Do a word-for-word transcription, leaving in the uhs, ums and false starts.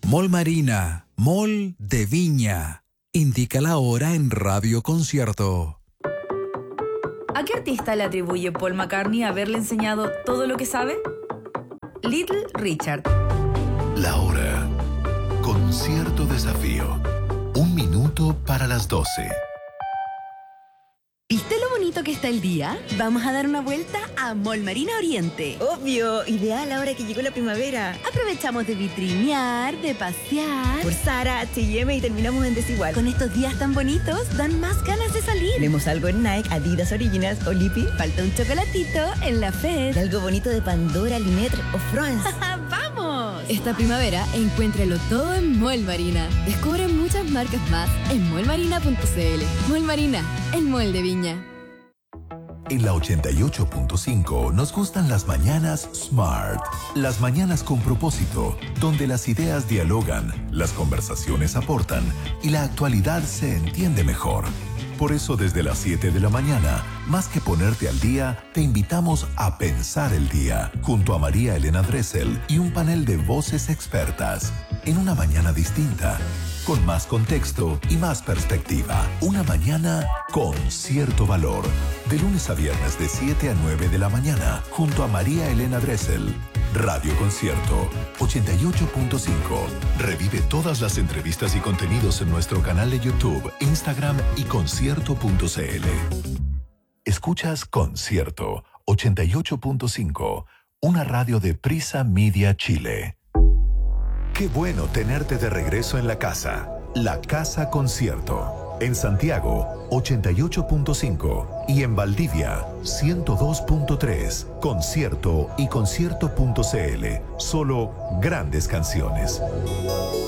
Mall Marina, Mall de Viña. Indica la hora en Radio Concierto. ¿A qué artista le atribuye Paul McCartney haberle enseñado todo lo que sabe? Little Richard. La hora. Concierto Desafío. Un minuto para las doce. ¿Viste lo bonito que está el día? Vamos a dar una vuelta a Mall Marina Oriente. Obvio, ideal ahora que llegó la primavera. Aprovechamos de vitrinear, de pasear. Por Zara, H y M y terminamos en Desigual. Con estos días tan bonitos, dan más ganas de salir. Tenemos algo en Nike, Adidas Originals o Lippy. Falta un chocolatito en la Fed. Y algo bonito de Pandora, Linetre o France. ¡Vamos! Esta primavera, encuéntralo todo en Mall Marina. Descubre muchas marcas más en mall marina punto c l. Mall Marina, el mall de Viña. En la ochenta y ocho punto cinco nos gustan las mañanas Smart. Las mañanas con propósito, donde las ideas dialogan, las conversaciones aportan y la actualidad se entiende mejor. Por eso desde las siete de la mañana, más que ponerte al día, te invitamos a pensar el día, junto a María Elena Dressel y un panel de voces expertas. En una mañana distinta, con más contexto y más perspectiva. Una mañana con cierto valor. De lunes a viernes de siete a nueve de la mañana, junto a María Elena Dressel. Radio Concierto ochenta y ocho punto cinco. Revive todas las entrevistas y contenidos en nuestro canal de YouTube, Instagram y concierto punto c l. Escuchas Concierto ochenta y ocho punto cinco, una radio de Prisa Media Chile. Qué bueno tenerte de regreso en la casa. La Casa Concierto. En Santiago, ochenta y ocho punto cinco. Y en Valdivia, ciento dos punto tres. Concierto y concierto punto c l. Solo grandes canciones.